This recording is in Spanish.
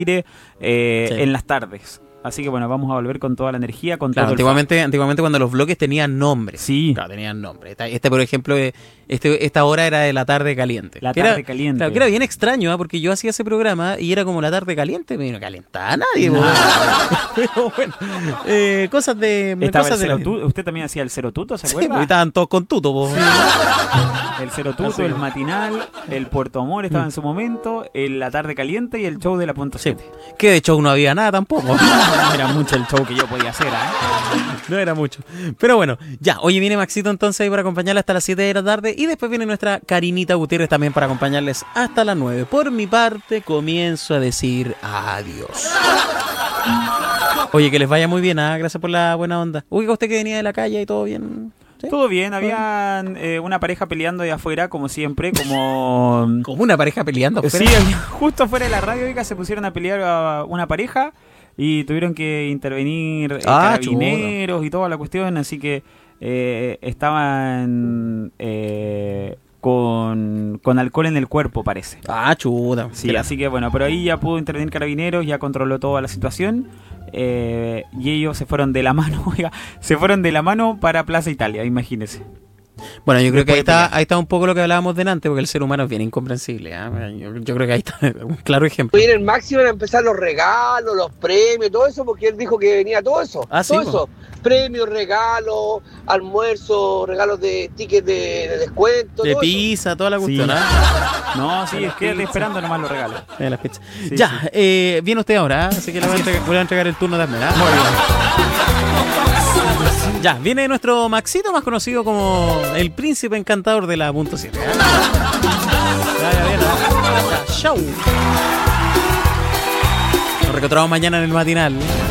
en las tardes. Así que bueno, vamos a volver con toda la energía, con todo antiguamente cuando los bloques tenían nombre. Sí. Claro, tenían nombre. Por ejemplo, esta hora era de la tarde caliente. La tarde caliente. Claro, que era bien extraño, porque yo hacía ese programa y era como la tarde caliente, pero no calentaba a nadie. Pero bueno, cosas de... Usted también hacía el Cero Tuto, ¿se acuerda? Sí, estaban todos con tuto. Po. El Cero Tuto, el matinal, el Puerto Amor estaba en su momento, la tarde caliente y el show de la Punto 7. Sí. Que de show no había nada tampoco. No era mucho el show que yo podía hacer, No era mucho. Pero bueno, ya. Oye, viene Maxito entonces ahí para acompañarle hasta las 7 de la tarde. Y después viene nuestra Karinita Gutiérrez también para acompañarles hasta las 9. Por mi parte, comienzo a decir adiós. Oye, que les vaya muy bien, gracias por la buena onda. Uy, usted que venía de la calle y todo bien. ¿Sí? Todo bien, había una pareja peleando de afuera, como siempre, como una pareja peleando afuera. Sí, justo afuera de la radio, oiga, se pusieron a pelear a una pareja y tuvieron que intervenir carabineros chuta. Y toda la cuestión, así que estaban con alcohol en el cuerpo, parece. Chuta. Sí, claro. Así que bueno, pero ahí ya pudo intervenir carabineros, ya controló toda la situación. Y ellos se fueron de la mano, oiga, para Plaza Italia, imagínese. Bueno, yo creo que ahí está un poco lo que hablábamos delante, porque el ser humano es bien incomprensible. Yo creo que ahí está un claro ejemplo. Hoy en el máximo van a empezar los regalos, los premios, todo eso, porque él dijo que venía todo eso. Todo eso. Premios, regalos, almuerzos, regalos de tickets de descuento. De pizza, toda la cuestión. Sí. No, sí, es que esperando nomás los regalos. Las pizzas. Sí, ya, sí. Viene usted ahora, así que le voy a entregar el turno también. Muy bien. Ya, viene nuestro Maxito, más conocido como el príncipe encantador de la Punto 7. Ya, show. Nos reencontramos mañana en el matinal.